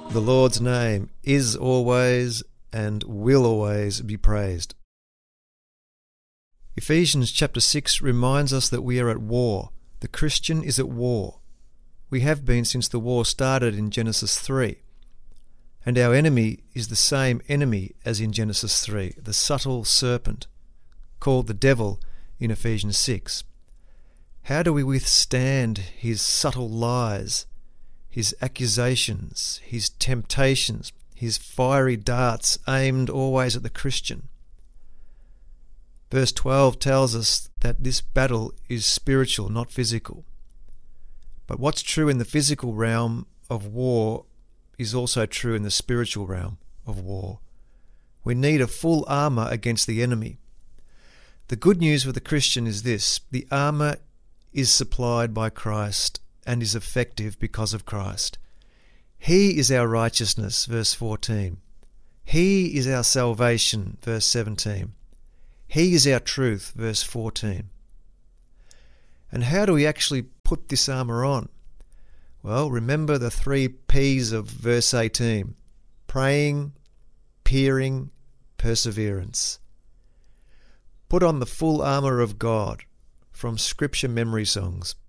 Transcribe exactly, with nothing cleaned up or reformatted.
The Lord's name is always and will always be praised. Ephesians chapter six reminds us that we are at war. The Christian is at war. We have been since the war started in Genesis three. And our enemy is the same enemy as in Genesis three, the subtle serpent, called the devil in Ephesians six. How do we withstand his subtle lies, his accusations, his temptations, his fiery darts aimed always at the Christian? Verse twelve tells us that this battle is spiritual, not physical. But what's true in the physical realm of war is also true in the spiritual realm of war. We need a full armour against the enemy. The good news for the Christian is this: the armour is supplied by Christ and is effective because of Christ. He is our righteousness, verse fourteen. He is our salvation, verse seventeen. He is our truth, verse fourteen. And how do we actually put this armour on? Well, remember the three P's of verse eighteen: praying, peering, perseverance. Put on the full armour of God from Scripture memory songs.